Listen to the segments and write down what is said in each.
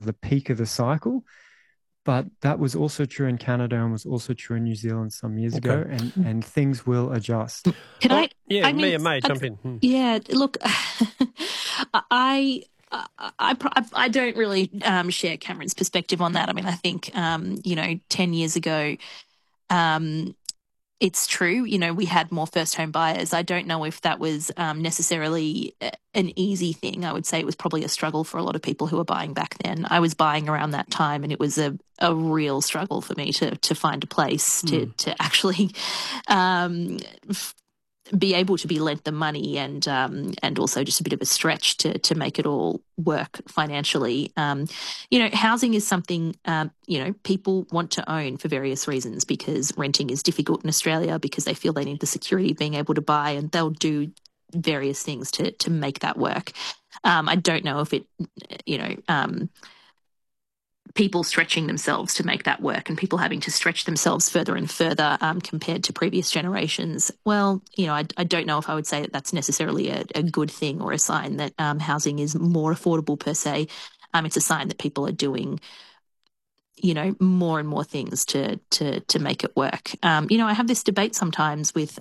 the peak of the cycle. But that was also true in Canada and was also true in New Zealand some years Okay. ago, and things will adjust. Can Oh, I? yeah, I mean, Mia May, jump in. yeah. Look, I. I don't really share Cameron's perspective on that. I mean, I think 10 years ago, um, it's true. We had more first home buyers. I don't know if that was necessarily an easy thing. I would say it was probably a struggle for a lot of people who were buying back then. I was buying around that time, and it was a real struggle for me to find a place to actually um, be able to be lent the money, and also just a bit of a stretch to make it all work financially. Housing is something people want to own for various reasons, because renting is difficult in Australia, because they feel they need the security of being able to buy, and they'll do various things to make that work. I don't know if it, people stretching themselves to make that work, and people having to stretch themselves further and further compared to previous generations. Well, I don't know if I would say that that's necessarily a good thing or a sign that housing is more affordable per se. It's a sign that people are doing, more and more things to make it work. I have this debate sometimes with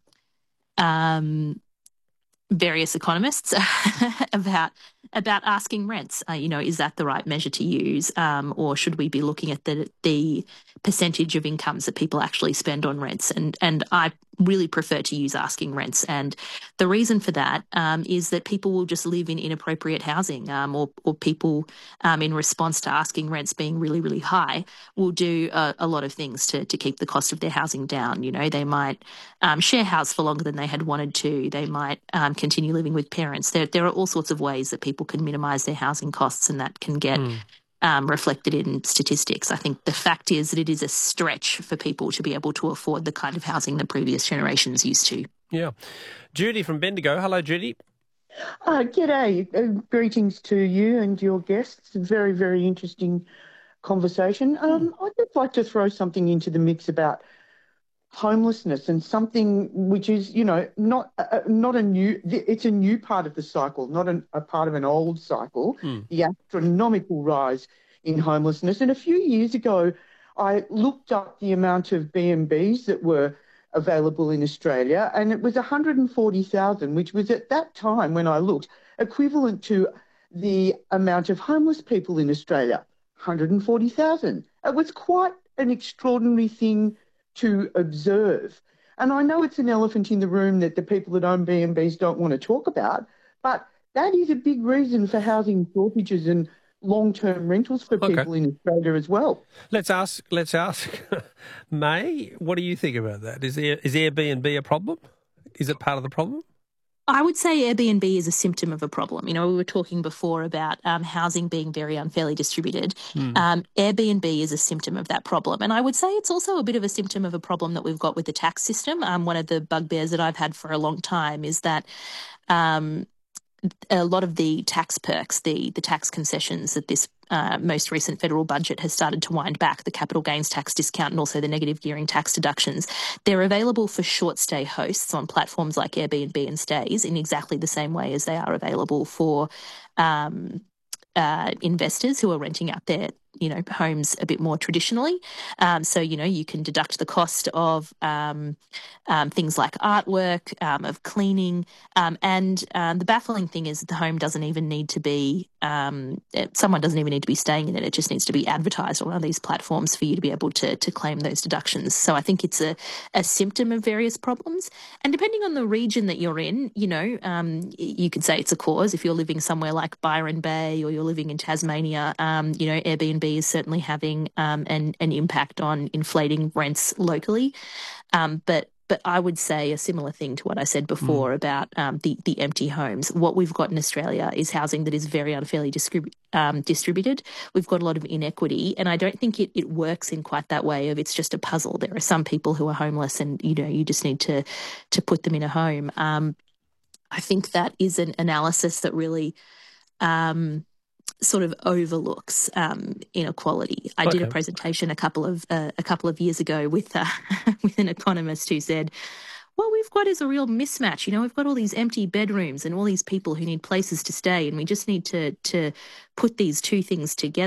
various economists about asking rents. Is that the right measure to use, or should we be looking at the percentage of incomes that people actually spend on rents? And I really prefer to use asking rents, and the reason for that is that people will just live in inappropriate housing, or people, in response to asking rents being really, really high, will do a lot of things to keep the cost of their housing down. They might share house for longer than they had wanted to. They might continue living with parents. There are all sorts of ways that people can minimise their housing costs, and that can get reflected in statistics. I think the fact is that it is a stretch for people to be able to afford the kind of housing that previous generations used to. Yeah. Judy from Bendigo. Hello, Judy. G'day. Greetings to you and your guests. Very, very interesting conversation. I'd just like to throw something into the mix about homelessness, and something which is, not a new, it's a new part of the cycle, not a part of an old cycle, the astronomical rise in homelessness. And a few years ago, I looked up the amount of B&Bs that were available in Australia, and it was 140,000, which was at that time when I looked equivalent to the amount of homeless people in Australia, 140,000. It was quite an extraordinary thing to observe. And I know it's an elephant in the room that the people that own B&Bs don't want to talk about, but that is a big reason for housing shortages and long-term rentals for people in Australia as well. Let's ask May, what do you think about that? Is Airbnb a problem? Is it part of the problem? I would say Airbnb is a symptom of a problem. We were talking before about housing being very unfairly distributed. Airbnb is a symptom of that problem. And I would say it's also a bit of a symptom of a problem that we've got with the tax system. One of the bugbears that I've had for a long time is that a lot of the tax perks, the tax concessions that this most recent federal budget has started to wind back, the capital gains tax discount and also the negative gearing tax deductions, they're available for short stay hosts on platforms like Airbnb and Stays in exactly the same way as they are available for investors who are renting out their homes a bit more traditionally. So you can deduct the cost of things like artwork, of cleaning, and the baffling thing is that the home doesn't even need to be, someone doesn't even need to be staying in it. It just needs to be advertised on one of these platforms for you to be able to claim those deductions. So I think it's a symptom of various problems. And depending on the region that you're in, you could say it's a cause. If you're living somewhere like Byron Bay or you're living in Tasmania, Airbnb is certainly having an impact on inflating rents locally. But I would say a similar thing to what I said before about the empty homes. What we've got in Australia is housing that is very unfairly distributed. We've got a lot of inequity, and I don't think it works in quite that way of it's just a puzzle. There are some people who are homeless and, you just need to put them in a home. I think that is an analysis that really sort of overlooks inequality. I did a presentation a couple of years ago with with an economist who said, what we've got is a real mismatch. We've got all these empty bedrooms and all these people who need places to stay, and we just need to put these two things together.